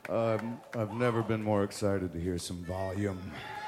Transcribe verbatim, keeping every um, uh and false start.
Um, I've never been more excited to hear some volume.